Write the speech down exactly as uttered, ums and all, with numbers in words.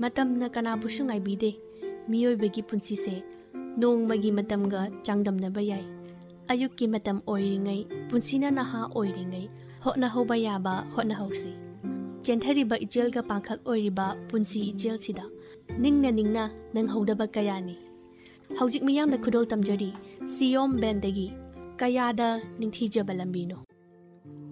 ꯃꯇꯝꯅ ꯀꯅꯥꯕꯨꯁꯨ ꯉꯥꯏꯕꯤꯗꯦ ꯃꯤꯑꯣꯏꯕꯒꯤ ꯄꯨꯟꯁꯤꯁꯦ ꯅꯣꯡꯃꯒꯤ ꯃꯇꯝꯒ ꯆꯥꯡꯗꯝꯅꯕ ꯌꯥꯏ ꯑꯌꯨꯛꯀꯤ ꯃꯇꯝ ꯑꯣꯏꯔꯤꯉꯩ ꯄꯨꯟꯁꯤꯅ ꯅꯍꯥ ꯑꯣꯏꯔꯤꯉꯩ ꯍꯣꯠꯅꯍꯧꯕ ꯌꯥꯕ ꯍꯣꯠꯅꯍꯧꯁꯤ ꯆꯦꯟꯊꯔꯤꯕ ꯏꯆꯦꯜꯒ ꯄꯥꯡꯈꯛ ꯑꯣꯏꯔꯤꯕ ꯄꯨꯟꯁꯤ ꯏꯆꯦꯜꯁꯤꯗ ꯅꯤꯡꯅ ꯅꯤꯡꯅ ꯅꯪꯍꯧꯗꯕ ꯀꯌꯥꯅꯤ ꯍꯧꯖꯤꯛ ꯃꯤꯌꯥꯝꯅ ꯈꯨꯗꯣꯜ ꯇꯝꯖꯔꯤ ꯁꯤꯌꯣꯝ ꯕꯦꯟꯗꯒꯤ ꯀꯌꯥꯗ ꯅꯤꯡꯊꯤꯖꯕ ꯂꯝꯕꯤꯅꯣ